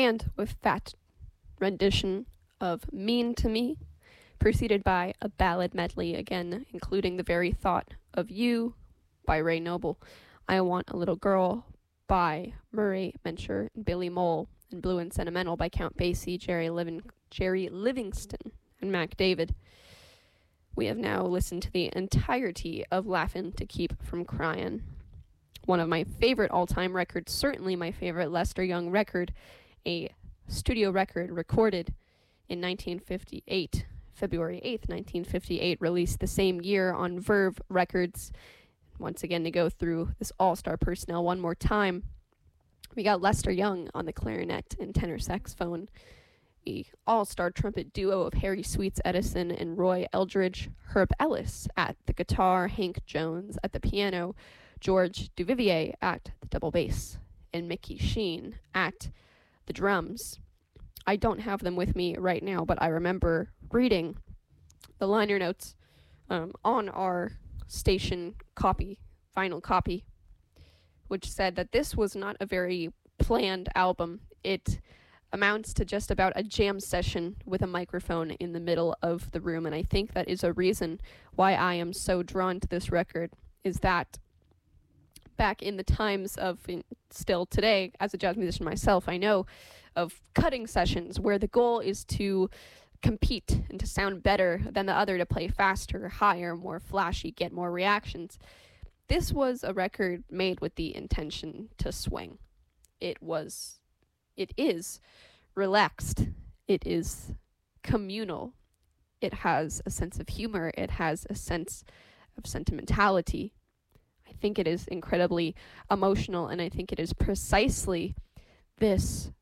and with Fat rendition of Mean to Me, preceded by a ballad medley, again including The Very Thought of You by Ray Noble, I Want a Little Girl by Murray Mencher and Billy Mole, and Blue and Sentimental by Count Basie, Jerry Livingston, and Mac David. We have now listened to the entirety of Laughin' to Keep from Cryin', one of my favorite all-time records, certainly my favorite Lester Young record, a studio record recorded in 1958, February 8th, 1958, released the same year on Verve Records. Once again, to go through this all-star personnel one more time, we got Lester Young on the clarinet and tenor saxophone, a all-star trumpet duo of Harry Sweets Edison and Roy Eldridge, Herb Ellis at the guitar, Hank Jones at the piano, George Duvivier at the double bass, and Mickey Sheen at the drums. I don't have them with me right now, but I remember reading the liner notes on our station copy, vinyl copy, which said that this was not a very planned album. It amounts to just about a jam session with a microphone in the middle of the room, and I think that is a reason why I am so drawn to this record, is that back in the times of, still today, as a jazz musician myself, I know of cutting sessions where the goal is to compete and to sound better than the other, to play faster, higher, more flashy, get more reactions. This was a record made with the intention to swing. It is relaxed. It is communal. It has a sense of humor. It has a sense of sentimentality. I think it is incredibly emotional, and I think it is precisely this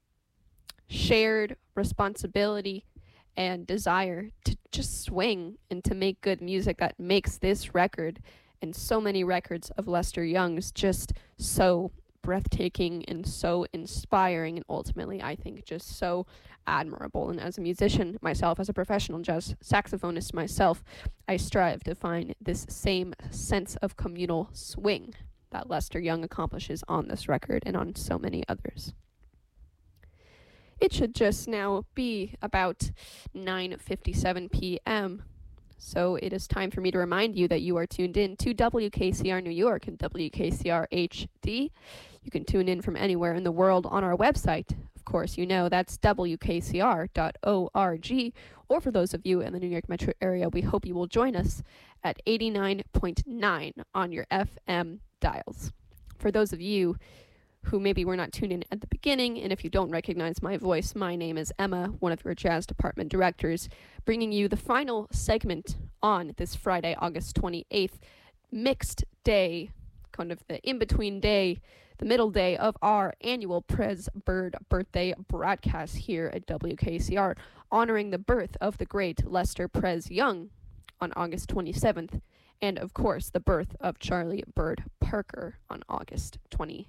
shared responsibility and desire to just swing and to make good music that makes this record and so many records of Lester Young's just so breathtaking and so inspiring, and ultimately I think just so admirable. And as a musician myself, as a professional jazz saxophonist myself, I strive to find this same sense of communal swing that Lester Young accomplishes on this record and on so many others. It should just now be about 9:57 p.m., so it is time for me to remind you that you are tuned in to WKCR New York and WKCR HD. You can tune in from anywhere in the world on our website. Of course, you know that's WKCR.org. Or for those of you in the New York metro area, we hope you will join us at 89.9 on your FM dials. For those of you who maybe were not tuned in at the beginning, and if you don't recognize my voice, my name is Emma, one of your jazz department directors, bringing you the final segment on this Friday, August 28th, mixed day, kind of the in-between day, the middle day of our annual Prez Bird birthday broadcast here at WKCR, honoring the birth of the great Lester Prez Young on August 27th, and of course the birth of Charlie Bird Parker on August 29th.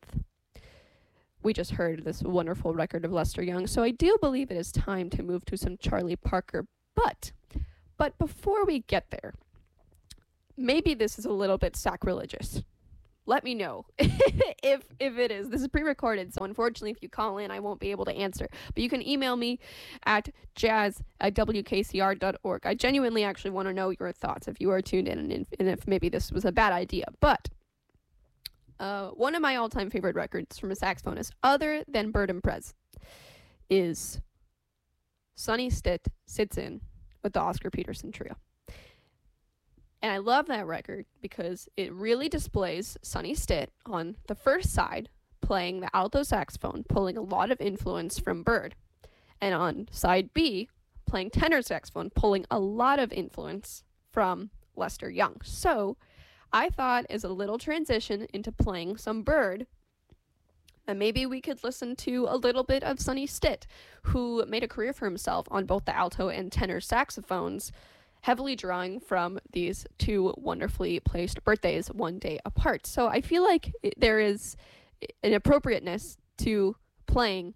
We just heard this wonderful record of Lester Young, so I do believe it is time to move to some Charlie Parker, but before we get there, maybe this is a little bit sacrilegious. Let me know if it is. This is pre-recorded, so unfortunately if you call in, I won't be able to answer. But you can email me at jazz@wkcr.org. I genuinely actually want to know your thoughts if you are tuned in and if maybe this was a bad idea. But one of my all-time favorite records from a saxophonist, other than Bird and Prez, is Sonny Stitt Sits In with the Oscar Peterson Trio. And I love that record because it really displays Sonny Stitt on the first side playing the alto saxophone, pulling a lot of influence from Bird. And on side B, playing tenor saxophone, pulling a lot of influence from Lester Young. So I thought as a little transition into playing some Bird, and maybe we could listen to a little bit of Sonny Stitt, who made a career for himself on both the alto and tenor saxophones, heavily drawing from these two wonderfully placed birthdays one day apart. So I feel like there is an appropriateness to playing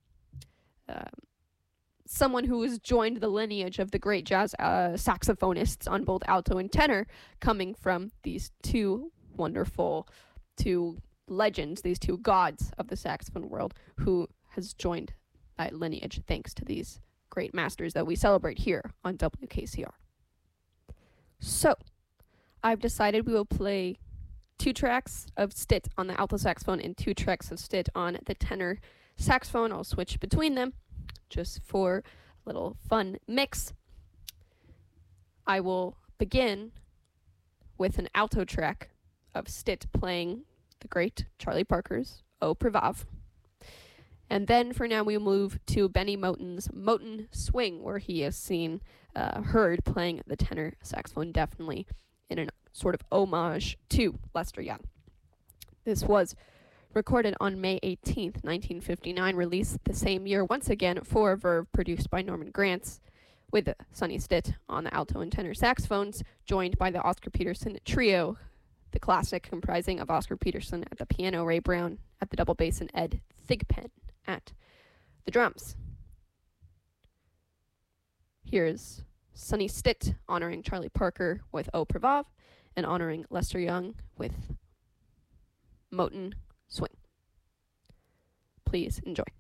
someone who has joined the lineage of the great jazz saxophonists on both alto and tenor, coming from these two wonderful, two legends, these two gods of the saxophone world, who has joined that lineage thanks to these great masters that we celebrate here on WKCR. So, I've decided we will play 2 tracks of Stitt on the alto saxophone and 2 tracks of Stitt on the tenor saxophone. I'll switch between them just for a little fun mix. I will begin with an alto track of Stitt playing the great Charlie Parker's O Prevav. And then for now we move to Benny Moten's Moten Swing, where he is heard playing the tenor saxophone, definitely in a sort of homage to Lester Young. This was recorded on May 18th, 1959, released the same year once again for Verve, produced by Norman Granz, with Sonny Stitt on the alto and tenor saxophones, joined by the Oscar Peterson Trio, the classic comprising of Oscar Peterson at the piano, Ray Brown at the double bass, and Ed Thigpen at the drums. Here's Sonny Stitt honoring Charlie Parker with O Prevav and honoring Lester Young with Moten Swing. Please enjoy.